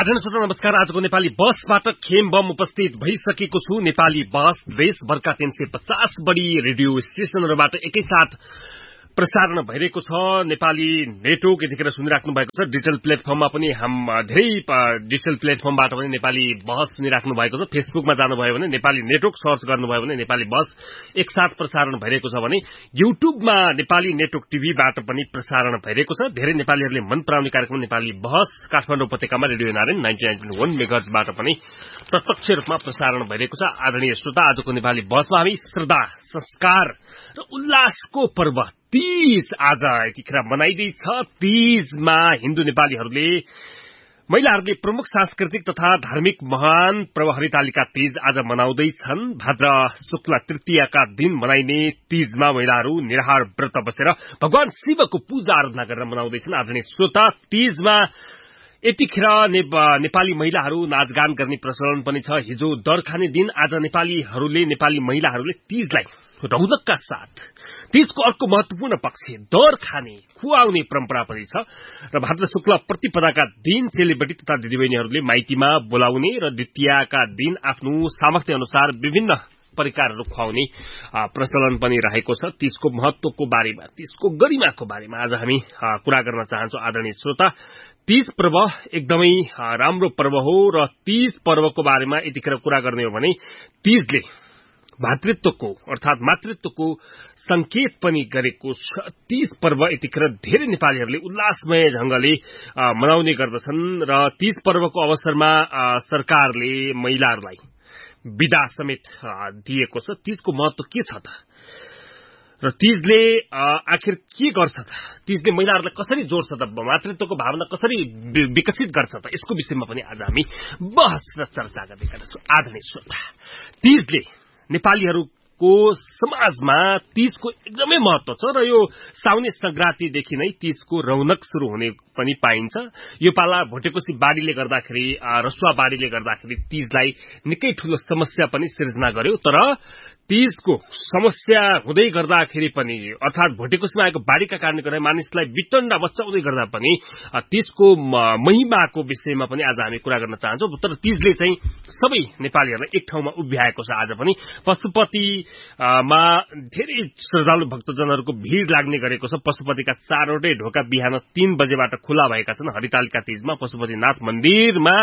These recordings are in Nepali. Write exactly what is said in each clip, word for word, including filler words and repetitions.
आदरणीय श्रोता नमस्कार। आजको नेपाली बसबाट खेम बम उपस्थित भइसकेको छु। नेपाली बस देशभरका तीन सय पचास बढी रेडियो स्टेशनहरूबाट एकैसाथ प्रसारण भइरहेको छ। नेपाली नेटवर्क यतिखेर सुनिराख्नु भएको छ। डिजिटल प्लेटफर्ममा पनि हाम धेरै डिजिटल प्लेटफर्मबाट पनि नेपाली बस सुनिराख्नु भएको छ। फेसबुकमा जानुभयो भने नेपाली नेटवर्क सर्च गर्नुभयो भने नेपाली बस एकसाथ प्रसारण भइरहेको छ भने युट्युबमा नेपाली नेटवर्क टिभीबाट पनि प्रसारण भइरहेको छ। धेरै नेपालीहरूले मन पराउने कार्यक्रम नेपाली बस काठमाडौँ उपत्यकामा radio Narayan ninety nine point वन मेगाहर्जबाट पनि प्रत्यक्ष रूपमा प्रसारण भइरहेको छ। आदरणीय श्रोता, आजको नेपाली बसमा हामी श्रद्धा, संस्कार र उल्लासको पर्व तीज आज यतिखेर मनाइँदैछ। तीजमा हिन्दू नेपालीहरूले महिलाहरूले प्रमुख सांस्कृतिक तथा धार्मिक महान पर्व हरितालिका तीज आज मनाउँदैछन्। भाद्र शुक्ल तृतीयाका दिन मनाइने तीजमा महिलाहरू निराहार व्रत बसेर भगवान शिवको पूजा आराधना गरेर मनाउँदैछन्। आदरणीय श्रोता, तीजमा यतिखेर नेपाली महिलाहरू नाचगान गर्ने प्रचलन पनि छ। हिजो डर खाने दिन, आज नेपालीहरूले नेपाली महिलाहरूले तीजलाई रौनकका साथ तीजको अर्को महत्वपूर्ण पक्ष दर खाने खुवाउने परम्परा पनि छ र भाद्र शुक्ल प्रतिपदाका दिन चेलीबेटी तथा दिदीबहिनीहरूले माइतीमा बोलाउने र द्वितीयाका दिन आफ्नो सामर्थ्य अनुसार विभिन्न परिकारहरू खुवाउने प्रचलन पनि रहेको छ। तीजको महत्वको बारेमा, तीजको गरिमाको बारेमा आज हामी कुरा गर्न चाहन्छौँ। आदरणीय श्रोता, तीज पर्व एकदमै राम्रो पर्व हो र तीज पर्वको बारेमा यतिखेर कुरा गर्ने हो भने तीजले भातृत्वको अर्थात मातृत्वको संकेत पनि गरेको छ। तीज पर्व यतिखेर धेरै नेपालीहरूले उल्लासमय ढंगले मनाउने गर्दछन् र तीज पर्वको अवसरमा सरकारले महिलाहरूलाई बिदा समेत दिएको छ। तीजको महत्व के छ त र तीजले आखिर के गर्छ त, तीजले महिलाहरूलाई कसरी जोड्छ त, मातृत्वको भावना कसरी विकसित गर्छ त, यसको विषयमा पनि आज हामी बहस र चर्चा गर्ने गर्छौँ। आदरणीय श्रोता, तीजले नेपालीहरूको समाजमा तीजको एकदमै महत्व छ र यो साउने संक्रान्तिदेखि नै तीजको रौनक शुरू हुने पनि पाइन्छ। यो पाला भोटेकोसी बाढीले गर्दाखेरि, रसुवा बाढीले गर्दाखेरि तीजलाई निकै ठूलो समस्या पनि सिर्जना गर्यो। तर तीजको समस्या हुँदै गर्दाखेरि पनि अर्थात भोटेकोसीमा आएको बाढीका कारणले गर्दा मानिसलाई विटण्डा बचाउँदै गर्दा पनि तीजको महिमाको विषयमा पनि आज हामी कुरा गर्न चाहन्छौँ। तर तीजले चाहिँ सबै नेपालीहरूलाई एक ठाउँमा उभ्याएको छ। आज पनि पशुपतिमा धेरै श्रद्धालु भक्तजनहरूको भीड़ लाग्ने गरेको छ। पशुपतिका चारवटै ढोका बिहान तीन बजेबाट खुला भएका छन्। हरितालिका तीजमा पशुपतिनाथ मन्दिरमा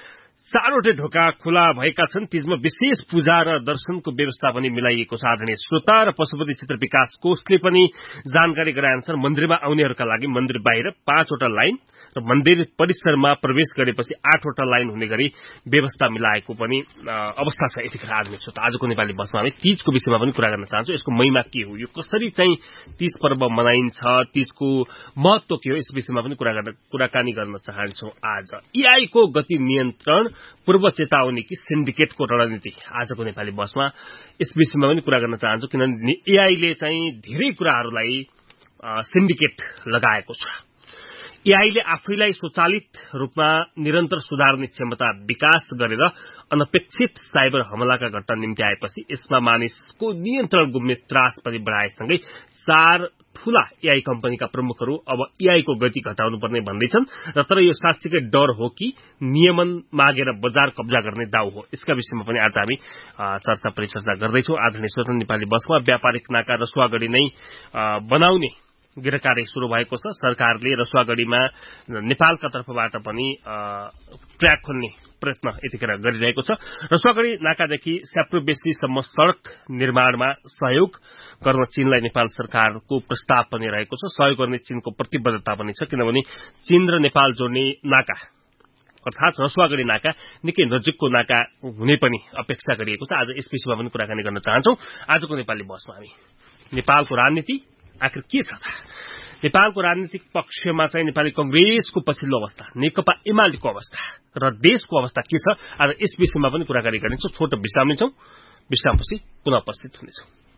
चारवटै ढोका खुला भएका छन्। तीजमा विशेष पूजा र दर्शनको व्यवस्था पनि मिलाइएको छ। आदरणीय श्रोता, र पशुपति क्षेत्र विकास कोषले पनि जानकारी गराएअनुसार मन्दिरमा आउनेहरूका लागि मन्दिर बाहिर पाँचवटा लाइन र मन्दिर परिसरमा प्रवेश गरेपछि आठवटा लाइन हुने गरी व्यवस्था मिलाएको पनि अवस्था छ। यतिखेर आदरणीय श्रोता, आजको नेपाली बसमा हामी तीजको विषयमा पनि कुरा गर्न चाहन्छौँ। यसको महिमा के हो, यो कसरी चाहिँ तीज पर्व मनाइन्छ, तीजको महत्व के हो, यस विषयमा पनि कुरा गर्न कुराकानी गर्न चाहन्छौँ। आज एआईको गति नियन्त्रण पूर्व चेतावनी कि सिन्डिकेटको रणनीति, आजको नेपाली बसमा यस विषयमा पनि कुरा गर्न चाहन्छु। किनभने एआईले चाहिँ धेरै कुराहरूलाई सिन्डिकेट लगाएको छ। एआईले आफैलाई स्वचालित रूपमा निरन्तर सुधार्ने क्षमता विकास गरेर अनपेक्षित साइबर हमलाका घटना निम्ति आएपछि यसमा मानिसको नियन्त्रण गुम्ने त्रास पनि बढाएसँगै चार ठूला एआई कम्पनीका प्रमुखहरू अब एआईको गति घटाउनुपर्ने भन्दैछन्। र तर यो साँच्चीकै डर हो कि नियमन मागेर बजार कब्जा गर्ने दाउ हो, यसका विषयमा पनि आज हामी चर्चा परिचर्चा गर्दैछौँ। आदरणीय श्रोता, नेपाली बसमा व्यापारिक नाका रसुवागढी नै बनाउने गृहकार्य शुरू भएको छ। सरकारले रसुवागढीमा नेपालका तर्फबाट पनि ट्र्याक खोल्ने प्रयत्न यतिखेर गरिरहेको छ। रसुवागढी नाकादेखि स्याप्रोबेसीसम्म सड़क निर्माणमा सहयोग गर्न चीनलाई नेपाल सरकारको प्रस्ताव पनि रहेको छ। सहयोग गर्ने चीनको प्रतिबद्धता पनि छ, किनभने चीन र नेपाल जोड्ने नाका अर्थात रसुवागढी नाका निकै नजिकको नाका हुने पनि अपेक्षा गरिएको छ। आज यस विषयमा पनि कुराकानी गर्न चाहन्छौँ। आजको नेपाली बसमा हामी नेपालको राजनीति आखिर के छ त, नेपालको राजनीतिक पक्षमा चाहिँ नेपाली कंग्रेसको पछिल्लो अवस्था, नेकपा एमालेको अवस्था र देशको अवस्था के छ, आज यस विषयमा पनि कुराकानी गरिन्छौँ। छोटो विश्राम लिन्छौँ। विश्रामपछि पुनः उपस्थित हुनेछौँ।